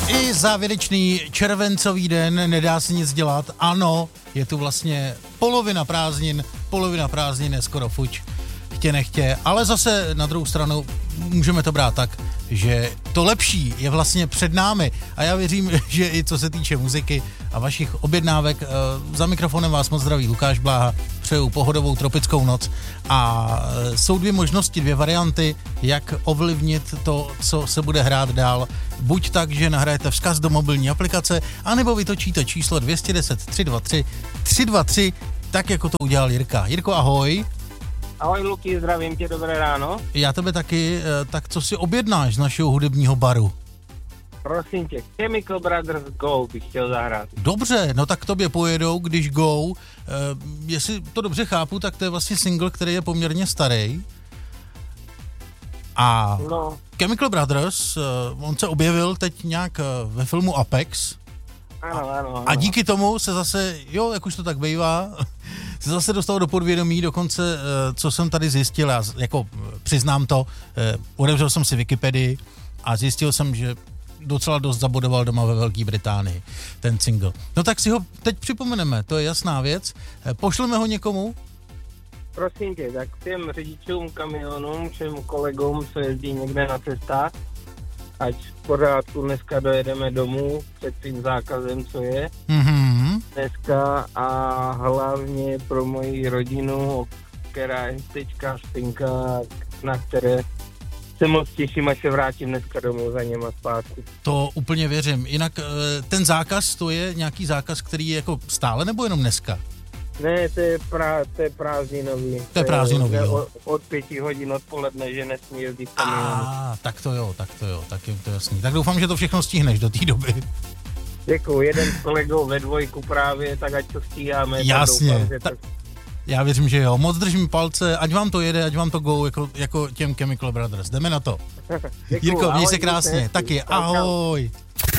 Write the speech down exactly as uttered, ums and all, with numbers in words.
I závěrečný červencový den, nedá se nic dělat. Ano, je tu vlastně polovina prázdnin, polovina prázdnin je skoro fuč, chtě nechtě, ale zase na druhou stranu můžeme to brát tak, že to lepší je vlastně před námi a já věřím, že i co se týče muziky a vašich objednávek, za mikrofonem vás moc zdraví Lukáš Bláha, přeju pohodovou tropickou noc a jsou dvě možnosti, dvě varianty, jak ovlivnit to, co se bude hrát dál. Buď tak, že nahrajete vzkaz do mobilní aplikace, anebo vytočíte číslo dvě jedna nula tři dva tři tři dva tři, tak jako to udělal Jirka. Jirko, ahoj. Ahoj Luky, zdravím tě, dobré ráno. Já tebe taky, tak co si objednáš z našeho hudebního baru? Prosím tě, Chemical Brothers Go bych chtěl zahrát. Dobře, no tak k tobě pojedou, když Go, uh, jestli to dobře chápu, tak to je vlastně single, který je poměrně starý. A no. Chemical Brothers, uh, on se objevil teď nějak uh, ve filmu Apex. Ano, ano, ano. A díky tomu se zase, jo, jak už to tak bývá, se zase dostal do podvědomí, dokonce, co jsem tady zjistil, já jako přiznám to, otevřel jsem si Wikipedii a zjistil jsem, že docela dost zabodoval doma ve Velké Británii, ten single. No tak si ho teď připomeneme, to je jasná věc. Pošleme ho někomu? Prosím tě, tak těm řidičům kamionům, všem kolegům, co jezdí někde na cestách, ať v pořádku dneska dojedeme domů před tím zákazem, co je. Mm-hmm. Dneska a hlavně pro moji rodinu, která je teďka spinka, na které se moc těším, až se vrátím dneska domů za něma zpátky. To úplně věřím. Jinak ten zákaz, to je nějaký zákaz, který je jako stále nebo jenom dneska? Ne, to je, prá, to je prázdninový. To je prázdninový, jo. Od, od pěti hodin odpoledne, že nesmí jezdit kamiony. A tak to jo, tak to jo, tak je to jasný. Tak doufám, že to všechno stihneš do té doby. Děkuju, jeden s kolegou ve dvojku právě, tak ať to stíháme. Jasně. Doufám, že Ta, to... Já věřím, že jo. Moc držím palce, ať vám to jede, ať vám to go jako, jako těm Chemical Brothers. Jdeme na to. Děkuju, Jirko, měj ahoj, se krásně. se Taky, ahoj.